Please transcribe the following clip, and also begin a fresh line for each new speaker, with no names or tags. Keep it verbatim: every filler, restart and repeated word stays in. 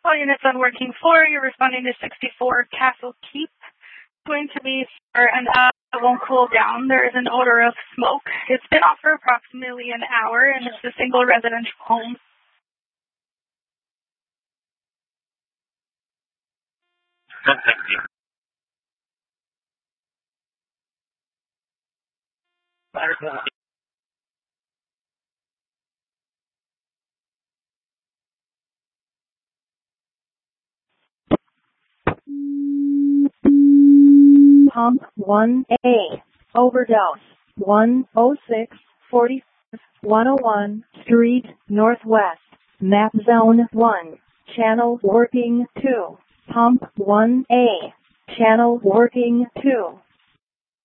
All units on working floor, you're responding to sixty-four Castle Keep. It's going to be for an hour. It won't cool down. There is an odor of smoke. It's been off for approximately an hour, and it's a single residential home.
Pump one A. Overdose. one oh six forty one oh one Street Northwest. Map Zone one. Channel working two. Pump one A. Channel working two.